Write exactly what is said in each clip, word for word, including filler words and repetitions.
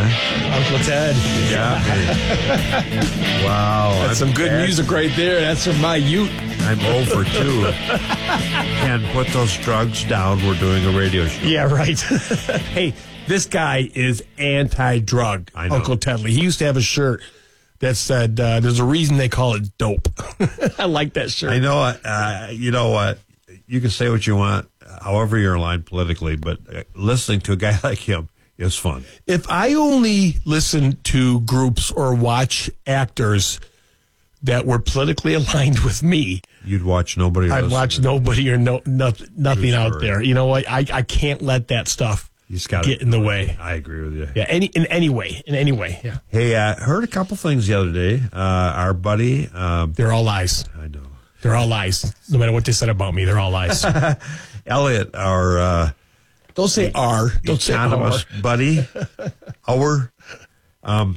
huh? Uncle Ted. Yeah. Wow. That's I'm some good bad. music right there. That's from my youth. I'm over two. Ken, put those drugs down. We're doing a radio show. Yeah, right. Hey, this guy is anti-drug, I know. Uncle Tedley. He used to have a shirt that said, uh, there's a reason they call it dope. I like that shirt. I know. Uh, you know what? You can say what you want, however you're aligned politically, but uh, listening to a guy like him is fun. If I only listened to groups or watch actors that were politically aligned with me, You'd watch nobody. I'd listen watch to- nobody or no, no nothing True out story. there. You know what? I, I can't let that stuff You just gotta- get in the way. I agree with you. Yeah, any in any way, in any way. Yeah, Hey, I uh, heard a couple things the other day. Uh, our buddy, um, they're all lies. I know, They're all lies. No matter what they said about me, they're all lies. Elliot, our uh, Don't say R. Don't say R. economist buddy, our, um,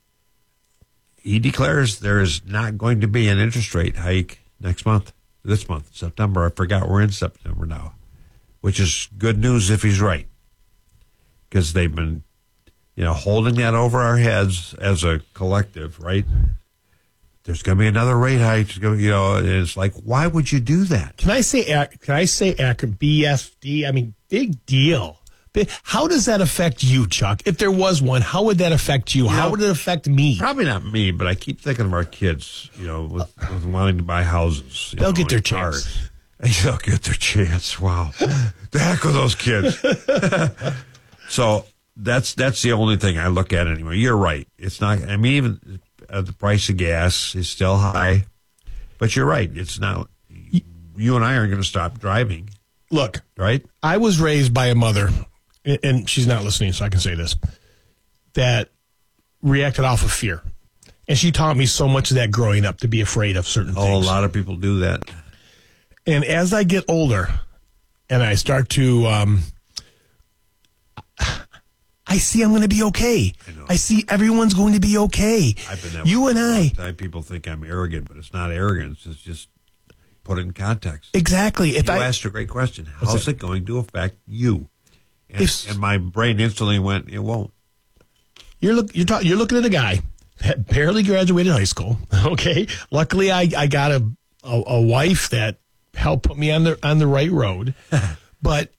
he declares there is not going to be an interest rate hike next month, this month, September. I forgot we're in September now, which is good news if he's right, because they've been, you know, holding that over our heads as a collective, right? There's going to be another rate hike. It's gonna- You know, and it's like, why would you do that? Can I say? ac- Can I say accurate? B S D. I mean, big deal. Bi- How does that affect you, Chuck? If there was one, how would that affect you? How know, would it affect me? Probably not me, but I keep thinking of our kids, you know, with, with wanting to buy houses. you They'll know, get their and cars. chance. They'll get their chance. Wow. The heck with those kids. So that's that's the only thing I look at anyway. You're right. It's not, I mean, even uh, the price of gas is still high, but you're right. It's not, you and I aren't going to stop driving, Look, right? I was raised by a mother, and- and she's not listening, so I can say this, that reacted off of fear. And she taught me so much of that growing up, to be afraid of certain Oh, a things. lot of people do that. And as I get older and I start to, um, I see I'm going to be okay. I know. I see everyone's going to be okay. I've been that You way and for a long I. time. People think I'm arrogant, but it's not arrogance. It's just put it in context. Exactly. If You I asked a great question. How's that? it going to affect you? And, If- and my brain instantly went, it won't. You're look you're talking you're looking at a guy that barely graduated high school. Okay, luckily I, I got a, a a wife that helped put me on the on the right road. But